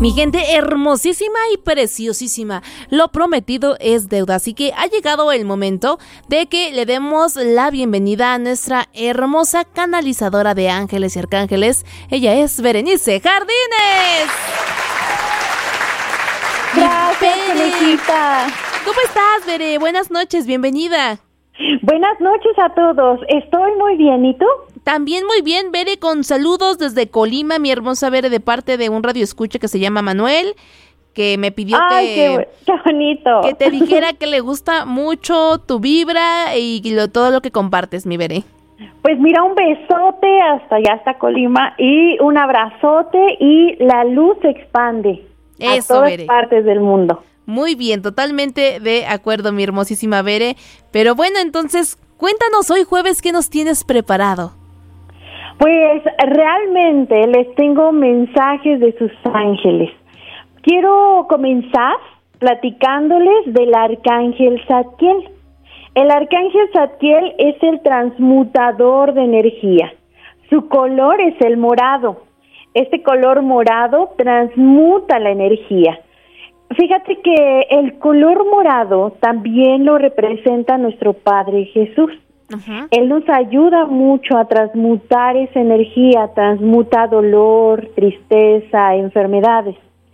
Mi gente hermosísima y preciosísima, lo prometido es deuda, así que ha llegado el momento de que le demos la bienvenida a nuestra hermosa canalizadora de ángeles y arcángeles. Ella es Berenice Jardines. Gracias, Conejita. ¿Cómo estás, Bere? Buenas noches, bienvenida. Buenas noches a todos. Estoy muy bien, ¿y tú? También muy bien, Bere, con saludos desde Colima, mi hermosa Bere, de parte de un radioescucha que se llama Manuel, que me pidió qué bonito. que te dijera que le gusta mucho tu vibra y todo lo que compartes, mi Bere. Pues mira, un besote hasta Colima y un abrazote y la luz se expande a todas Bere. Partes del mundo. Muy bien, totalmente de acuerdo, mi hermosísima Bere. Pero bueno, entonces, cuéntanos hoy jueves qué nos tienes preparado. Pues realmente les tengo mensajes de sus ángeles. Quiero comenzar platicándoles del arcángel Zadkiel. El arcángel Zadkiel es el transmutador de energía. Su color es el morado. Este color morado transmuta la energía. Fíjate que el color morado también lo representa nuestro Padre Jesús. Uh-huh. Él nos ayuda mucho a transmutar esa energía, transmuta dolor, tristeza, enfermedades.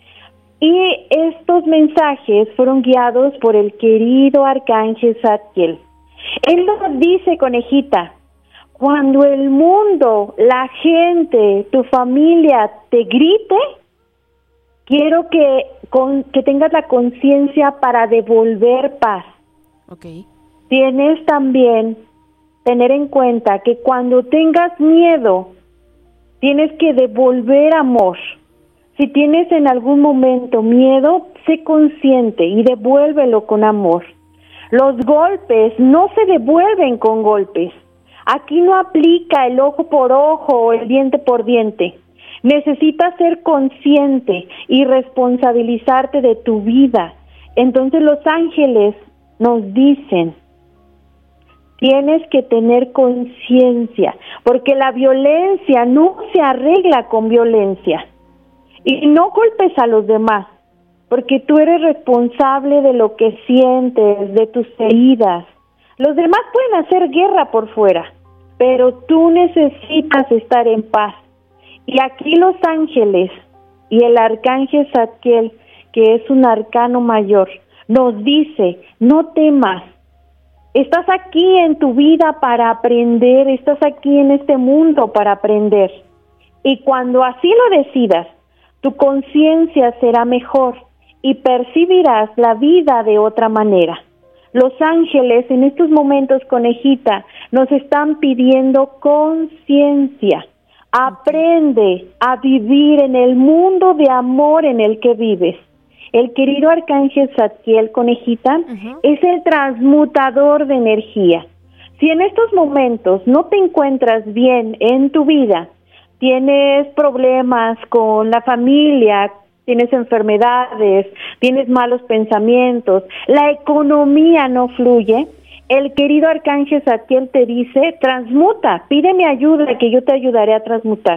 Y estos mensajes fueron guiados por el querido arcángel Zadkiel. Él nos dice, Conejita, cuando el mundo, la gente, tu familia te grite, quiero que tengas la conciencia para devolver paz. Okay. Tienes también tener en cuenta que cuando tengas miedo, tienes que devolver amor. Si tienes en algún momento miedo, sé consciente y devuélvelo con amor. Los golpes no se devuelven con golpes. Aquí no aplica el ojo por ojo o el diente por diente. Necesitas ser consciente y responsabilizarte de tu vida. Entonces los ángeles nos dicen, tienes que tener conciencia, porque la violencia no se arregla con violencia. Y no golpes a los demás, porque tú eres responsable de lo que sientes, de tus heridas. Los demás pueden hacer guerra por fuera, pero tú necesitas estar en paz. Y aquí los ángeles y el arcángel Zadkiel, que es un arcano mayor, nos dice, no temas. Estás aquí en tu vida para aprender, estás aquí en este mundo para aprender. Y cuando así lo decidas, tu conciencia será mejor y percibirás la vida de otra manera. Los ángeles en estos momentos, Conejita, nos están pidiendo conciencia. Aprende a vivir en el mundo de amor en el que vives. El querido arcángel Zadkiel, Conejita, uh-huh, es el transmutador de energía. Si en estos momentos no te encuentras bien en tu vida, tienes problemas con la familia, tienes enfermedades, tienes malos pensamientos, la economía no fluye, el querido arcángel Zadkiel te dice, transmuta, pídeme ayuda que yo te ayudaré a transmutar.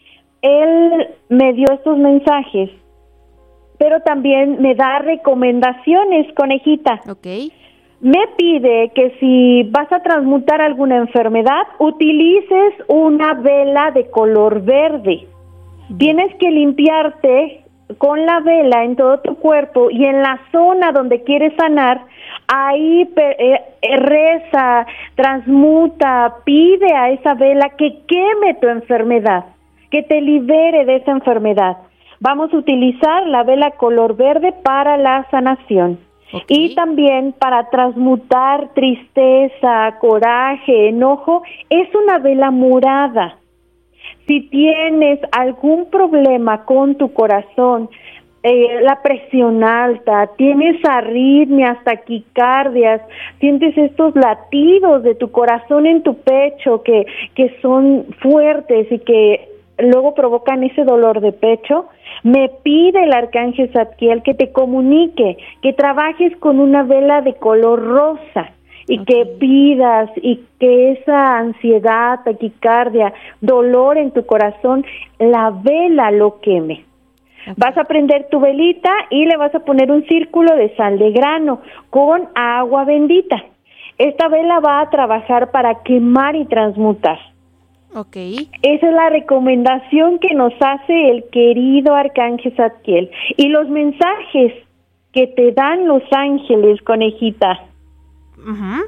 Él me dio estos mensajes, pero también me da recomendaciones, Conejita. Okay. Me pide que si vas a transmutar alguna enfermedad, utilices una vela de color verde. Tienes que limpiarte con la vela en todo tu cuerpo y en la zona donde quieres sanar, ahí reza, transmuta, pide a esa vela que queme tu enfermedad, que te libere de esa enfermedad. Vamos a utilizar la vela color verde para la sanación. Okay. Y también para transmutar tristeza, coraje, enojo, es una vela morada. Si tienes algún problema con tu corazón, la presión alta, tienes arritmias, taquicardias, sientes estos latidos de tu corazón en tu pecho que son fuertes y que luego provocan ese dolor de pecho, me pide el arcángel Zadkiel que te comunique, que trabajes con una vela de color rosa y que pidas y que esa ansiedad, taquicardia, dolor en tu corazón, la vela lo queme. Okay. Vas a prender tu velita y le vas a poner un círculo de sal de grano con agua bendita. Esta vela va a trabajar para quemar y transmutar. Okay. Esa es la recomendación que nos hace el querido Arcángel Zadkiel. Y los mensajes que te dan los ángeles, conejita. Uh-huh.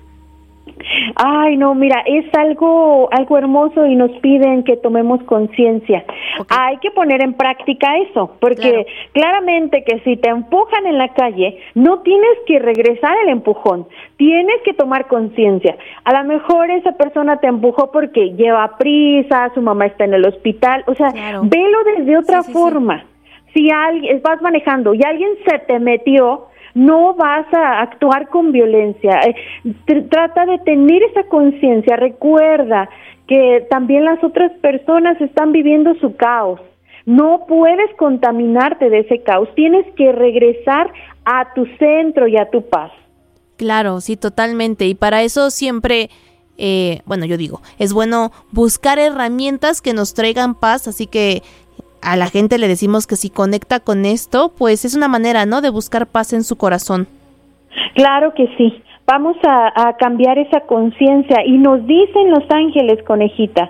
Ay, no, mira, es algo hermoso y nos piden que tomemos conciencia. Okay. Hay que poner en práctica eso, porque claramente que si te empujan en la calle, no tienes que regresar el empujón, tienes que tomar conciencia. A lo mejor esa persona te empujó porque lleva prisa, su mamá está en el hospital, o sea, velo desde otra forma. Si alguien vas manejando y alguien se te metió, no vas a actuar con violencia. Trata de tener esa conciencia. Recuerda que también las otras personas están viviendo su caos. No puedes contaminarte de ese caos. Tienes que regresar a tu centro y a tu paz. Claro, sí, totalmente. Y para eso siempre, yo digo, es bueno buscar herramientas que nos traigan paz, así que a la gente le decimos que si conecta con esto, pues es una manera, ¿no?, de buscar paz en su corazón. Claro que sí. Vamos a cambiar esa conciencia y nos dicen los ángeles, conejita,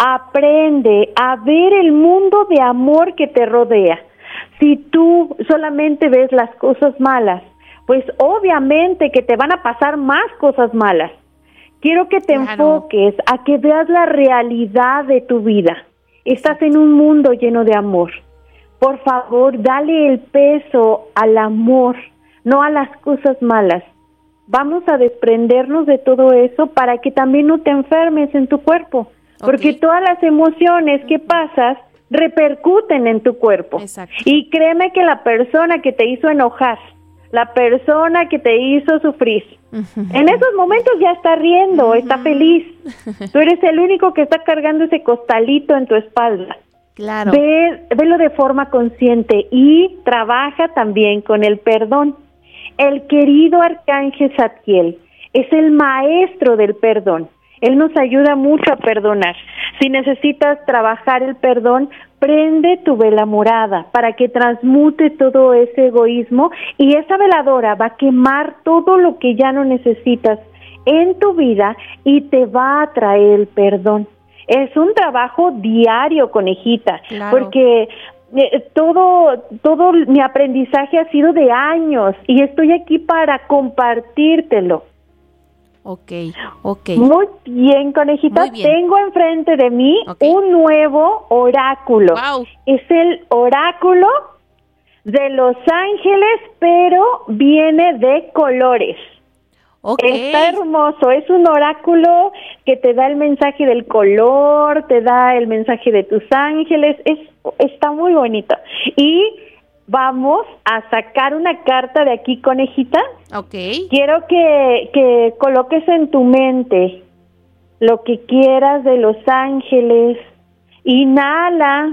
aprende a ver el mundo de amor que te rodea. Si tú solamente ves las cosas malas, pues obviamente que te van a pasar más cosas malas. Quiero que te enfoques a que veas la realidad de tu vida. Estás en un mundo lleno de amor. Por favor, dale el peso al amor, no a las cosas malas. Vamos a desprendernos de todo eso para que también no te enfermes en tu cuerpo, porque todas las emociones que pasas repercuten en tu cuerpo. Exacto. Y créeme que la persona que te hizo enojar, la persona que te hizo sufrir, en esos momentos ya está riendo, está feliz. Tú eres el único que está cargando ese costalito en tu espalda. Claro. Velo de forma consciente y trabaja también con el perdón. El querido Arcángel Zadkiel es el maestro del perdón. Él nos ayuda mucho a perdonar. Si necesitas trabajar el perdón, prende tu vela morada para que transmute todo ese egoísmo y esa veladora va a quemar todo lo que ya no necesitas en tu vida y te va a traer el perdón. Es un trabajo diario, conejita, porque todo mi aprendizaje ha sido de años y estoy aquí para compartírtelo. Ok. Muy bien, conejita. Muy bien. Tengo enfrente de mí un nuevo oráculo. Wow. Es el oráculo de los ángeles, pero viene de colores. Está hermoso. Es un oráculo que te da el mensaje del color, te da el mensaje de tus ángeles. Está muy bonito. Y vamos a sacar una carta de aquí, conejita. Quiero que coloques en tu mente lo que quieras de los ángeles. Inhala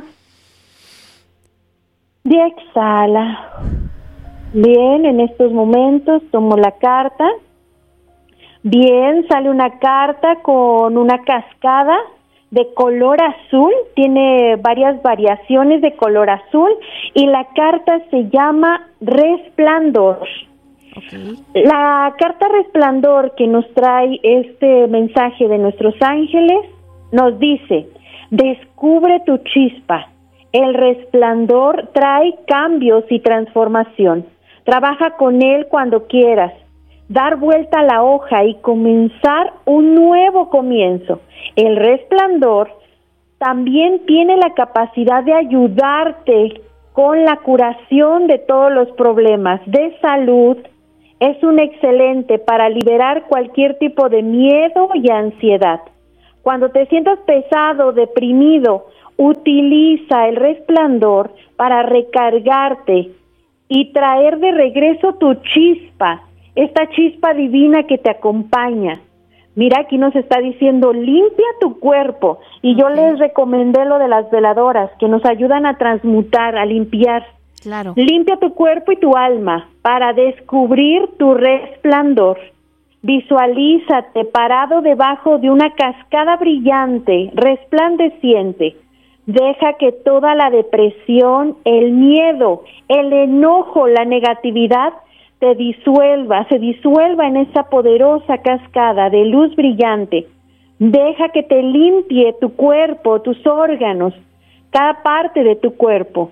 y exhala. Bien, en estos momentos tomo la carta. Bien, sale una carta con una cascada de color azul, tiene varias variaciones de color azul y la carta se llama Resplandor. La carta Resplandor que nos trae este mensaje de nuestros ángeles nos dice: descubre tu chispa. El resplandor trae cambios y transformación. Trabaja con él cuando quieras. Dar vuelta a la hoja y comenzar un nuevo comienzo. El resplandor también tiene la capacidad de ayudarte con la curación de todos los problemas de salud. Es un excelente para liberar cualquier tipo de miedo y ansiedad. Cuando te sientas pesado, deprimido, utiliza el resplandor para recargarte y traer de regreso tu chispa, esta chispa divina que te acompaña. Mira, aquí nos está diciendo, limpia tu cuerpo. Y yo les recomendé lo de las veladoras, que nos ayudan a transmutar, a limpiar. Claro. Limpia tu cuerpo y tu alma para descubrir tu resplandor. Visualízate parado debajo de una cascada brillante, resplandeciente. Deja que toda la depresión, el miedo, el enojo, la negatividad se disuelva en esa poderosa cascada de luz brillante. Deja que te limpie tu cuerpo, tus órganos, cada parte de tu cuerpo,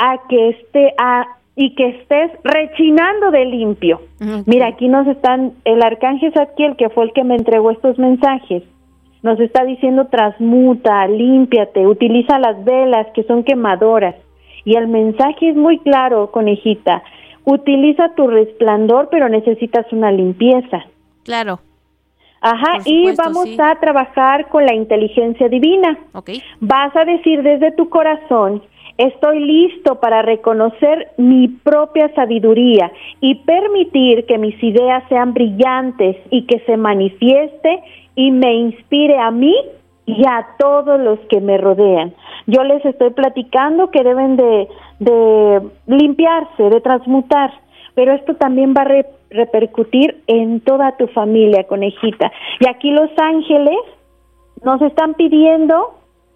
y que estés rechinando de limpio. Okay. Mira, aquí el arcángel Zadkiel, que fue el que me entregó estos mensajes, nos está diciendo transmuta, límpiate, utiliza las velas que son quemadoras. Y el mensaje es muy claro, conejita. Utiliza tu resplandor, pero necesitas una limpieza. Claro. Ajá, supuesto, y vamos a trabajar con la inteligencia divina. Okay. Vas a decir desde tu corazón: estoy listo para reconocer mi propia sabiduría y permitir que mis ideas sean brillantes y que se manifieste y me inspire a mí y a todos los que me rodean. Yo les estoy platicando que deben de limpiarse, de transmutar, pero esto también va a repercutir en toda tu familia, conejita. Y aquí los ángeles nos están pidiendo: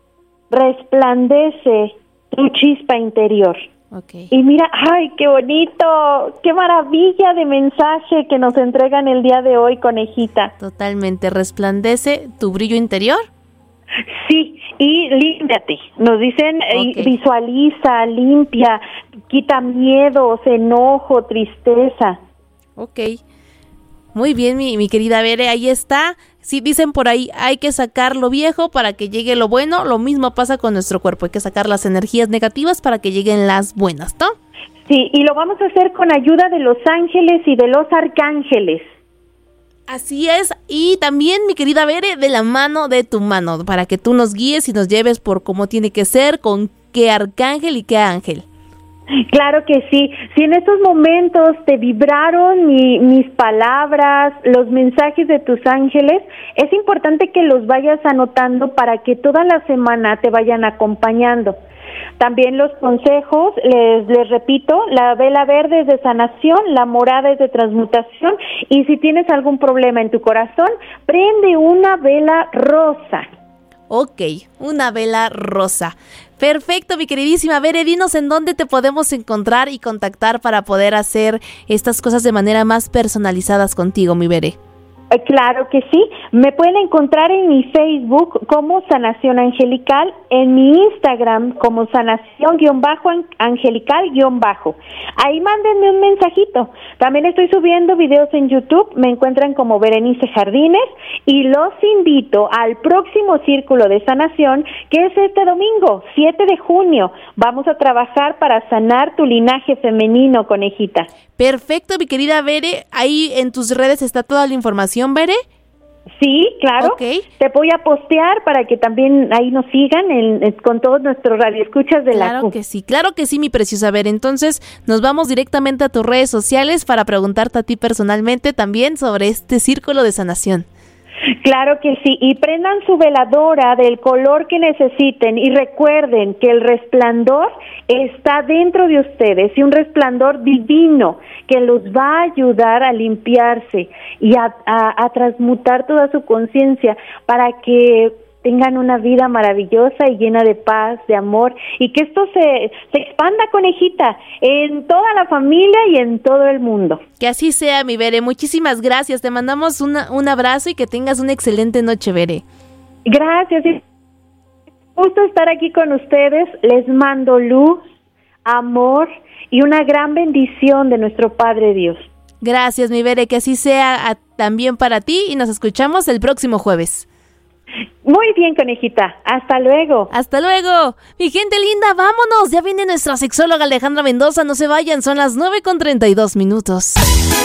resplandece tu chispa interior. Okay. Y mira, ¡ay, qué bonito! ¡Qué maravilla de mensaje que nos entregan el día de hoy, conejita! Totalmente. ¿Resplandece tu brillo interior? Sí, y límpiate. Nos dicen, okay, visualiza, limpia, quita miedos, enojo, tristeza. Ok. Muy bien, mi querida Bere, ahí está. Sí, dicen por ahí, hay que sacar lo viejo para que llegue lo bueno. Lo mismo pasa con nuestro cuerpo, hay que sacar las energías negativas para que lleguen las buenas, ¿no? Sí, y lo vamos a hacer con ayuda de los ángeles y de los arcángeles. Así es, y también, mi querida Bere, de la mano de tu mano, para que tú nos guíes y nos lleves por cómo tiene que ser, con qué arcángel y qué ángel. Claro que sí. Si en estos momentos te vibraron mis palabras, los mensajes de tus ángeles, es importante que los vayas anotando para que toda la semana te vayan acompañando. También los consejos, les repito, la vela verde es de sanación, la morada es de transmutación, y si tienes algún problema en tu corazón, prende una vela rosa. Ok, una vela rosa. Perfecto, mi queridísima Bere, dinos en dónde te podemos encontrar y contactar para poder hacer estas cosas de manera más personalizadas contigo, mi Bere. Claro que sí, me pueden encontrar en mi Facebook como Sanación Angelical, en mi Instagram como Sanación-Angelical-. Ahí mándenme un mensajito. También estoy subiendo videos en YouTube, me encuentran como Berenice Jardines, y los invito al próximo Círculo de Sanación, que es este domingo, 7 de junio. Vamos a trabajar para sanar tu linaje femenino, conejita. Perfecto, mi querida Bere, ahí en tus redes está toda la información, Bere. Sí, claro. Okay. Te voy a postear para que también ahí nos sigan con todos nuestros radioescuchas de la CUP. Claro que sí, mi preciosa Bere. Entonces nos vamos directamente a tus redes sociales para preguntarte a ti personalmente también sobre este círculo de sanación. Claro que sí, y prendan su veladora del color que necesiten y recuerden que el resplandor está dentro de ustedes, y un resplandor divino que los va a ayudar a limpiarse y a transmutar toda su conciencia para que tengan una vida maravillosa y llena de paz, de amor, y que esto se expanda, conejita, en toda la familia y en todo el mundo. Que así sea, mi Bere. Muchísimas gracias. Te mandamos un abrazo y que tengas una excelente noche, Bere. Gracias. Gusto estar aquí con ustedes. Les mando luz, amor y una gran bendición de nuestro Padre Dios. Gracias, mi Bere. Que así sea también para ti, y nos escuchamos el próximo jueves. Muy bien, conejita. Hasta luego. Hasta luego. Mi gente linda, vámonos. Ya viene nuestra sexóloga Alejandra Mendoza. No se vayan, son las 9:32.